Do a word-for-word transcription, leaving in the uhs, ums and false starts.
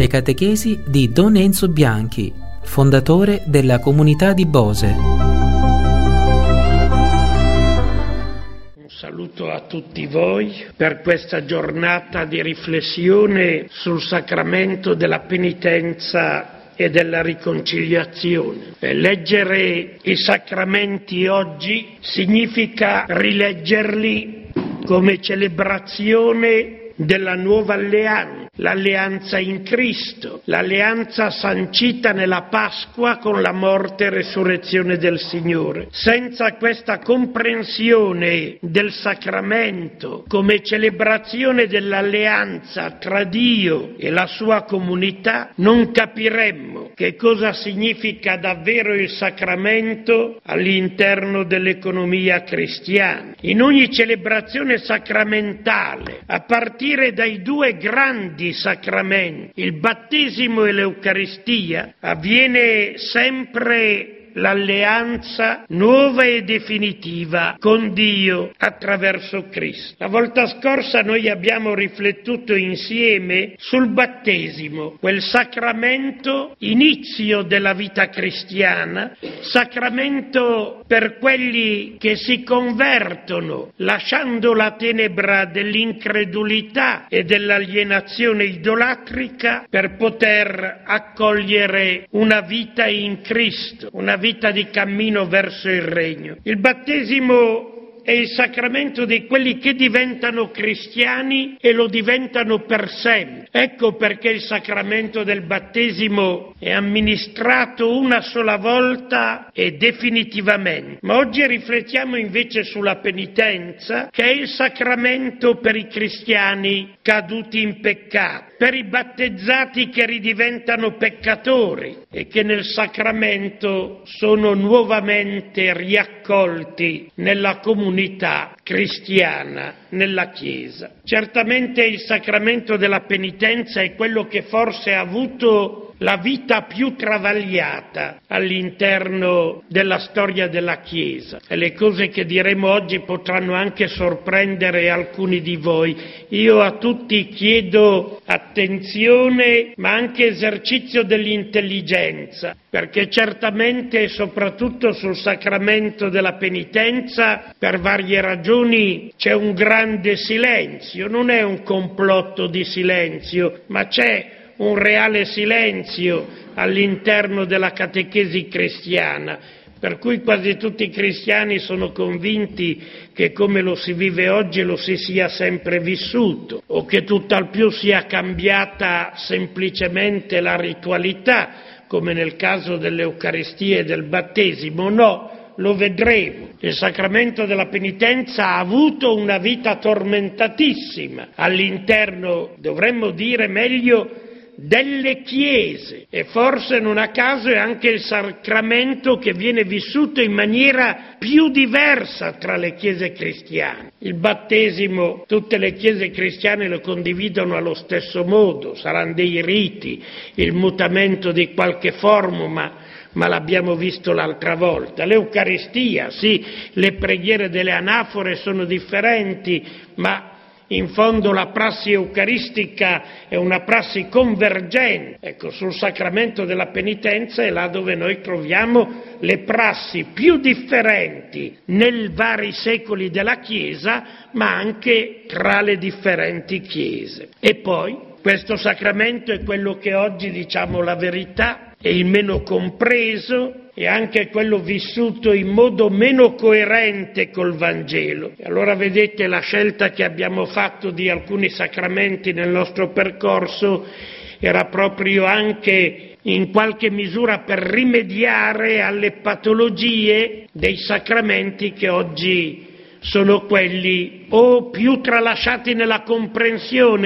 alle catechesi di Don Enzo Bianchi, fondatore della comunità di Bose. Un saluto a tutti voi per questa giornata di riflessione sul sacramento della penitenza e della riconciliazione. E leggere i sacramenti oggi significa rileggerli come celebrazione della nuova alleanza, l'alleanza in Cristo, l'alleanza sancita nella Pasqua con la morte e resurrezione del Signore. Senza questa comprensione del sacramento come celebrazione dell'alleanza tra Dio e la sua comunità, non capiremmo che cosa significa davvero il sacramento all'interno dell'economia cristiana. In ogni celebrazione sacramentale, a partire dai due grandi sacramenti, il battesimo e l'Eucaristia, avviene sempre l'alleanza nuova e definitiva con Dio attraverso Cristo. La volta scorsa noi abbiamo riflettuto insieme sul battesimo, quel sacramento inizio della vita cristiana, sacramento per quelli che si convertono lasciando la tenebra dell'incredulità e dell'alienazione idolatrica per poter accogliere una vita in Cristo, una vita di cammino verso il regno. Il battesimo è il sacramento di quelli che diventano cristiani e lo diventano per sempre. Ecco perché il sacramento del battesimo è amministrato una sola volta e definitivamente. Ma oggi riflettiamo invece sulla penitenza, che è il sacramento per i cristiani caduti in peccato, per i battezzati che ridiventano peccatori e che nel sacramento sono nuovamente riaccolti nella comunità cristiana, nella Chiesa. Certamente il sacramento della penitenza è quello che forse ha avuto la vita più travagliata all'interno della storia della Chiesa. E le cose che diremo oggi potranno anche sorprendere alcuni di voi. Io a tutti chiedo attenzione, ma anche esercizio dell'intelligenza, perché certamente, soprattutto sul sacramento della penitenza, per varie ragioni c'è un grande silenzio. Non è un complotto di silenzio, ma c'è un reale silenzio all'interno della catechesi cristiana, per cui quasi tutti i cristiani sono convinti che come lo si vive oggi lo si sia sempre vissuto, o che tutt'al più sia cambiata semplicemente la ritualità, come nel caso dell'Eucaristia e del battesimo. No, lo vedremo. Il sacramento della penitenza ha avuto una vita tormentatissima all'interno, dovremmo dire meglio, delle chiese, e forse non a caso è anche il sacramento che viene vissuto in maniera più diversa tra le chiese cristiane. Il battesimo tutte le chiese cristiane lo condividono allo stesso modo, saranno dei riti, il mutamento di qualche formula, ma l'abbiamo visto l'altra volta. L'Eucaristia, sì, le preghiere delle anafore sono differenti, ma in fondo la prassi eucaristica è una prassi convergente. Ecco, sul sacramento della penitenza è là dove noi troviamo le prassi più differenti nei vari secoli della Chiesa, ma anche tra le differenti chiese. E poi questo sacramento è quello che oggi, diciamo la verità, è il meno compreso e anche quello vissuto in modo meno coerente col Vangelo. E allora vedete, la scelta che abbiamo fatto di alcuni sacramenti nel nostro percorso era proprio anche in qualche misura per rimediare alle patologie dei sacramenti che oggi sono quelli o più tralasciati nella comprensione